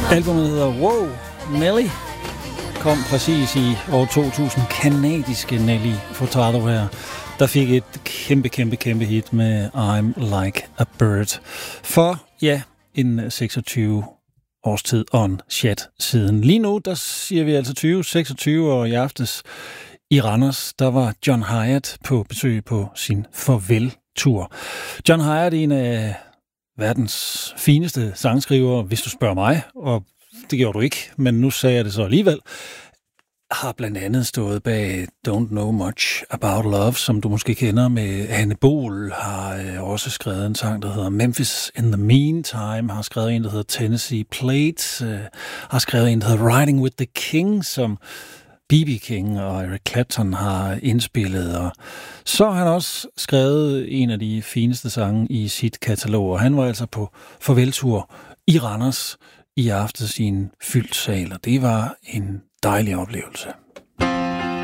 Albumet hedder Wow, Nelly. Kom præcis i år 2000. Kanadiske Nelly Furtado her, der fik et kæmpe hit med I'm Like a Bird. For ja, en 26 års tid og en chat siden. Lige nu, der siger vi altså 2026, og i aftes i Randers, der var John Hiatt på besøg på sin farvel-tur. John Hiatt er en af verdens fineste sangskrivere, hvis du spørger mig, og det gjorde du ikke, men nu sagde jeg det så alligevel, har blandt andet stået bag Don't Know Much About Love, som du måske kender med Hanne Bol, har også skrevet en sang, der hedder Memphis in the Meantime, har skrevet en, der hedder Tennessee Plate, har skrevet en, der hedder Riding with the King, som B.B. King og Eric Clapton har indspillet, og så har han også skrevet en af de fineste sange i sit katalog, og han var altså på farveltur i Randers i aftes i en fyldt sal, og det var en dejlig oplevelse.